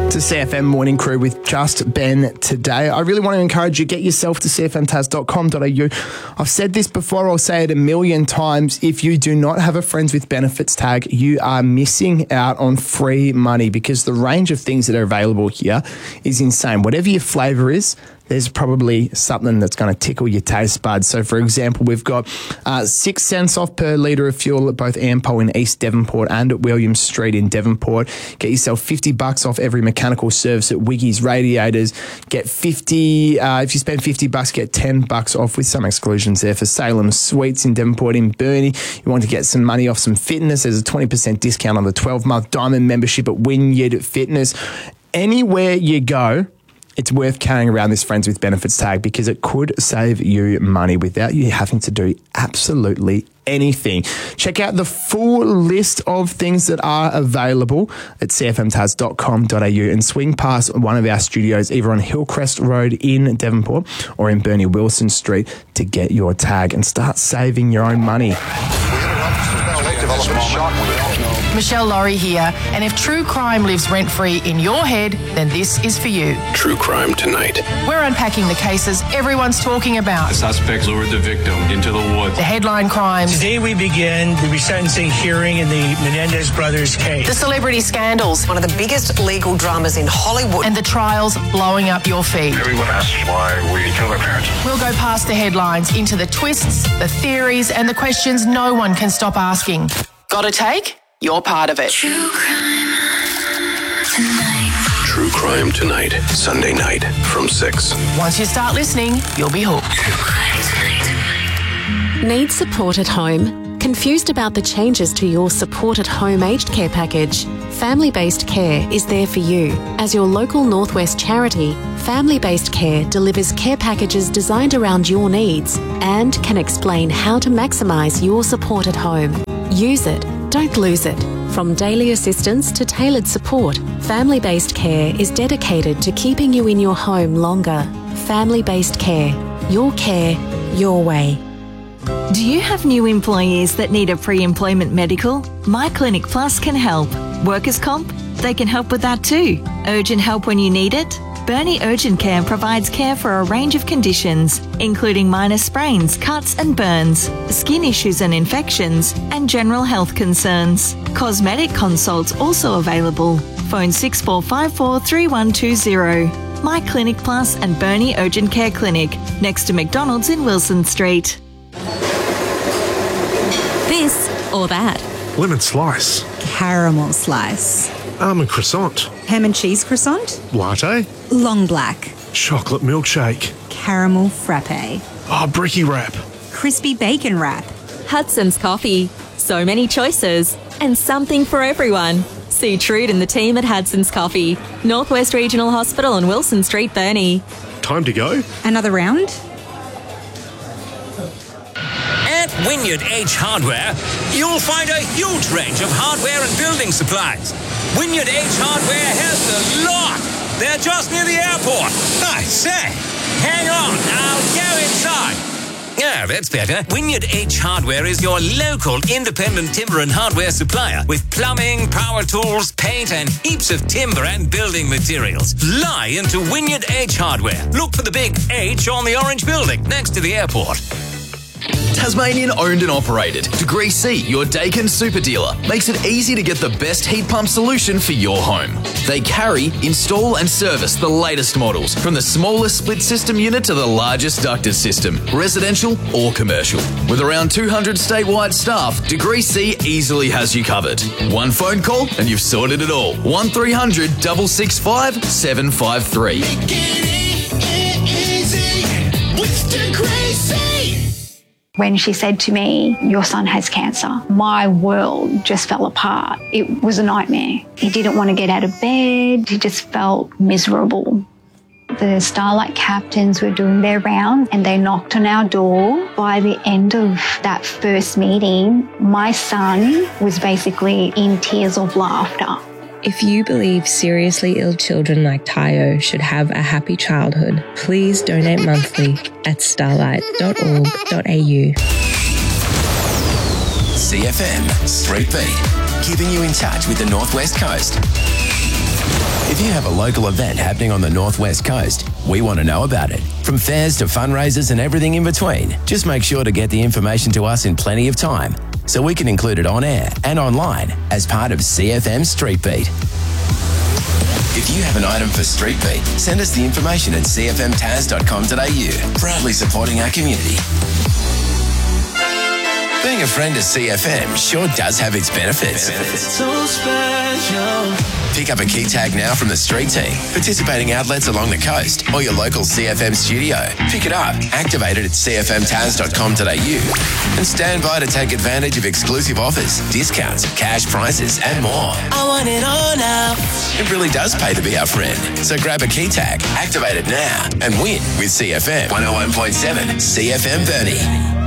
to CFM Morning Crew with Just Ben today. I really want to encourage you, get yourself to cfmtas.com.au. I've said this before, I'll say it a million times. If you do not have a Friends with Benefits tag, you are missing out on free money because the range of things that are available here is insane. Whatever your flavour is, there's probably something that's going to tickle your taste buds. So, for example, we've got 6 cents off per litre of fuel at both Ampol in East Devonport and at William Street in Devonport. Get yourself $50 off every mechanical service at Wiggy's Radiators. Get 50, if you spend $50, get $10 off with some exclusions there for Salem Sweets in Devonport. In Burnie, you want to get some money off some fitness. There's a 20% discount on the 12-month Diamond membership at Wynyard Fitness. Anywhere you go, it's worth carrying around this Friends with Benefits tag because it could save you money without you having to do absolutely anything. Check out the full list of things that are available at cfmtas.com.au and swing past one of our studios either on Hillcrest Road in Devonport or in Burnie Wilson Street to get your tag and start saving your own money. Michelle Laurie here, and if true crime lives rent-free in your head, then this is for you. True Crime Tonight. We're unpacking the cases everyone's talking about. The suspects lured the victim into the woods. The headline crimes. Today we begin the resentencing hearing in the Menendez brothers case. The celebrity scandals. One of the biggest legal dramas in Hollywood. And the trials blowing up your feed. Everyone asks why we killed our parents. We'll go past the headlines into the twists, the theories, and the questions no one can stop asking. Got a take? You're part of it. True Crime Tonight. Sunday night from 6. Once you start listening, you'll be hooked. Need support at home? Confused about the changes to your Support at Home aged care package? Family Based Care is there for you. As your local Northwest charity, Family Based Care delivers care packages designed around your needs and can explain how to maximise your support at home. Use it. Don't lose it. From daily assistance to tailored support, Family Based Care is dedicated to keeping you in your home longer. Family Based Care. Your care, your way. Do you have new employees that need a pre-employment medical? My Clinic Plus can help. Workers' comp? They can help with that too. Urgent help when you need it? Burnie Urgent Care provides care for a range of conditions, including minor sprains, cuts and burns, skin issues and infections, and general health concerns. Cosmetic consults also available. Phone 6454 3120. My Clinic Plus and Burnie Urgent Care Clinic, next to McDonald's in Wilson Street. This or that. Lemon slice. Caramel slice. Almond croissant. Ham and cheese croissant. Latte. Long black. Chocolate milkshake. Caramel frappe. Oh, bricky wrap. Crispy bacon wrap. Hudson's Coffee. So many choices and something for everyone. See Trude and the team at Hudson's Coffee, Northwest Regional Hospital on Wilson Street, Burnie. Time to go. Another round? At Wynyard H Hardware, you'll find a huge range of hardware and building supplies. Wynyard H Hardware has a lot. They're just near the airport. I say, hang on, I'll go inside. Yeah, that's better. Wynyard H Hardware is your local independent timber and hardware supplier with plumbing, power tools, paint, and heaps of timber and building materials. Fly into Wynyard H Hardware. Look for the big H on the orange building next to the airport. Tasmanian owned and operated. Degree C, your Daikin super dealer, makes it easy to get the best heat pump solution for your home. They carry, install and service the latest models, from the smallest split system unit to the largest ducted system, residential or commercial. With around 200 statewide staff, Degree C easily has you covered. One phone call and you've sorted it all. 1300 665 753. Make it easy with Degree C. When she said to me, "Your son has cancer," my world just fell apart. It was a nightmare. He didn't want to get out of bed. He just felt miserable. The Starlight captains were doing their rounds and they knocked on our door. By the end of that first meeting, my son was basically in tears of laughter. If you believe seriously ill children like Tayo should have a happy childhood, please donate monthly at starlight.org.au. CFM Street Beat, keeping you in touch with the Northwest Coast. If you have a local event happening on the Northwest Coast, we want to know about it. From fairs to fundraisers and everything in between, just make sure to get the information to us in plenty of time so we can include it on air and online as part of CFM Street Beat. If you have an item for Street Beat, send us the information at cfmtaz.com.au, proudly supporting our community. Being a friend of CFM sure does have its benefits. So special. Pick up a key tag now from the street team, participating outlets along the coast, or your local CFM studio. Pick it up, activate it at cfmtaz.com.au, and stand by to take advantage of exclusive offers, discounts, cash prizes, and more. I want it all now. It really does pay to be our friend. So grab a key tag, activate it now, and win with CFM 101.7 CFM Burnie.